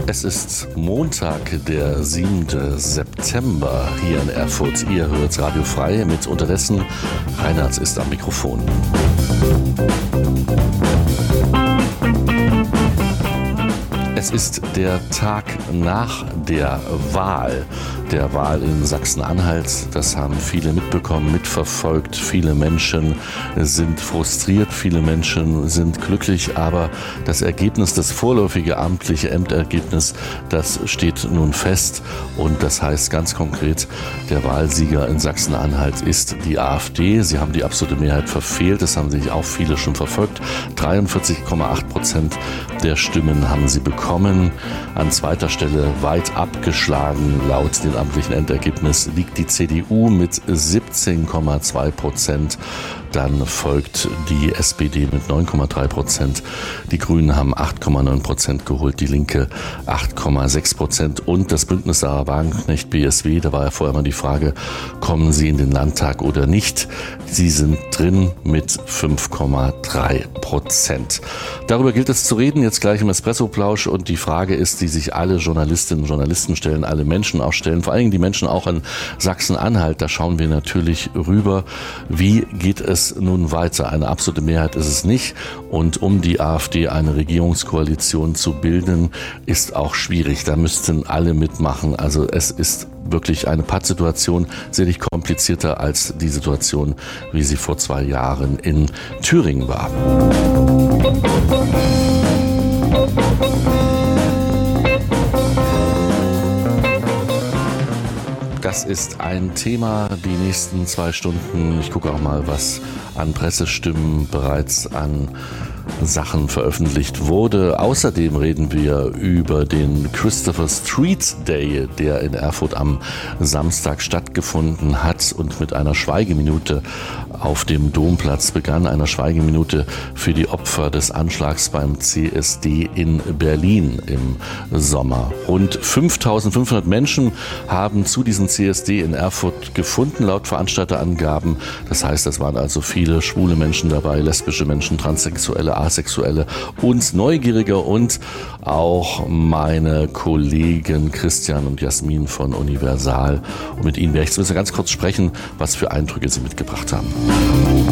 Es ist Montag, der 7. September hier in Erfurt. Ihr hört Radio Frei mit unterdessen. Reinhard ist am Mikrofon. Es ist der Tag nach der Wahl in Sachsen-Anhalt. Das haben viele mitbekommen, mitverfolgt. Viele Menschen sind frustriert, viele Menschen sind glücklich, aber das Ergebnis, das vorläufige amtliche Ämtergebnis, das steht nun fest und das heißt ganz konkret, der Wahlsieger in Sachsen-Anhalt ist die AfD. Sie haben die absolute Mehrheit verfehlt, das haben sich auch viele schon verfolgt. 43,8% der Stimmen haben sie bekommen. An zweiter Stelle weit abgeschlagen laut dem amtlichen Endergebnis liegt die CDU mit 17,2%. Dann folgt die SPD mit 9,3%. Die Grünen haben 8,9% geholt, die Linke 8,6% und das Bündnis Sarah Wagenknecht BSW, da war ja vorher mal die Frage, kommen sie in den Landtag oder nicht? Sie sind drin mit 5,3%. Darüber gilt es zu reden, jetzt gleich im Espresso-Plausch und die Frage ist, die sich alle Journalistinnen und Journalisten stellen, alle Menschen auch stellen, vor allen Dingen die Menschen auch in Sachsen-Anhalt, da schauen wir natürlich rüber, wie geht es nun weiter? Eine absolute Mehrheit ist es nicht und um die AfD eine Regierungskoalition zu bilden, ist auch schwierig. Da müssten alle mitmachen. Also es ist wirklich eine Pattsituation, sicherlich komplizierter als die Situation, wie sie vor 2 Jahren in Thüringen war. Das ist ein Thema, die nächsten 2 Stunden. Ich gucke auch mal, was an Pressestimmen bereits an Sachen veröffentlicht wurde. Außerdem reden wir über den Christopher Street Day, der in Erfurt am Samstag stattgefunden hat und mit einer Schweigeminute auf dem Domplatz begann, einer Schweigeminute für die Opfer des Anschlags beim CSD in Berlin im Sommer. Rund 5.500 Menschen haben zu diesem CSD in Erfurt gefunden, laut Veranstalterangaben. Das heißt, es waren also viele schwule Menschen dabei, lesbische Menschen, Transsexuelle, Asexuelle und Neugierige und auch meine Kollegen Christian und Jasmin von Universal. Und mit ihnen werde ich zumindest ganz kurz sprechen, was für Eindrücke sie mitgebracht haben.